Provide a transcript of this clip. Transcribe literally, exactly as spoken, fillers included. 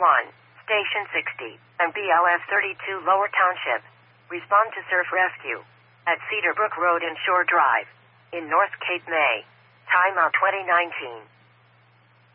one, Station sixty, and B L S thirty-two Lower Township. Respond to surf rescue at Cedar Brook Road and Shore Drive in North Cape May. Timeout twenty nineteen.